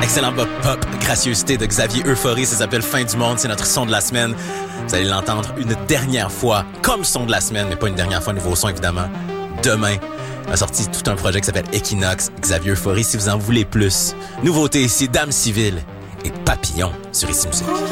Excellent pop, gracieuseté de Xavier Euphorie, ça s'appelle Fin du monde, c'est notre son de la semaine. Vous allez l'entendre une dernière fois, comme son de la semaine, mais pas une dernière fois, nouveau son évidemment. Demain, a sorti tout un projet qui s'appelle Equinox, Xavier Euphorie, si vous en voulez plus. Nouveauté ici, Dame Civile et Papillon sur Ici Musique.